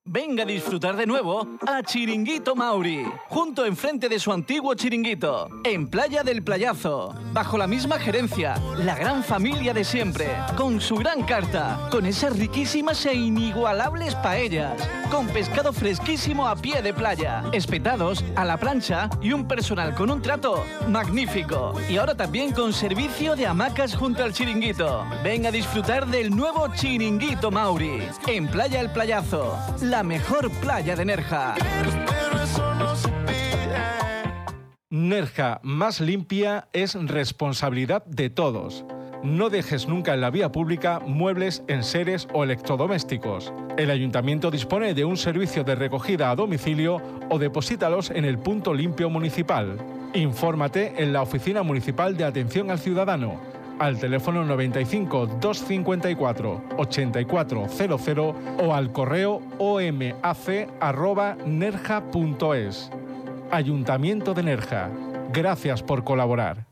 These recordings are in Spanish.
Venga a disfrutar de nuevo a Chiringuito Mauri, junto enfrente de su antiguo chiringuito, en Playa del Playazo, bajo la misma gerencia, la gran familia de siempre, con su gran carta, con esas riquísimas e inigualables paellas, con pescado fresquísimo a pie de playa, espetados a la plancha y un personal con un trato magnífico. Y ahora también con servicio de hamacas junto al chiringuito. Venga a disfrutar del nuevo Chiringuito Mauri, en Playa El Playazo, la mejor playa de Nerja. Nerja más limpia es responsabilidad de todos. No dejes nunca en la vía pública muebles, enseres o electrodomésticos. El ayuntamiento dispone de un servicio de recogida a domicilio o deposítalos en el punto limpio municipal. Infórmate en la Oficina Municipal de Atención al Ciudadano, al teléfono 95 254 8400 o al correo omac@nerja.es. Ayuntamiento de Nerja. Gracias por colaborar.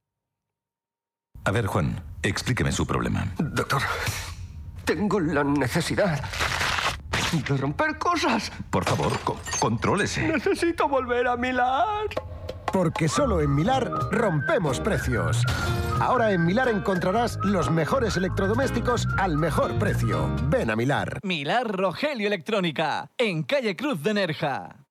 A ver, Juan, explíqueme su problema. Doctor, tengo la necesidad de romper cosas. Por favor, contrólese. Necesito volver a Milar. Porque solo en Milar rompemos precios. Ahora en Milar encontrarás los mejores electrodomésticos al mejor precio. Ven a Milar. Milar Rogelio Electrónica, en calle Cruz de Nerja.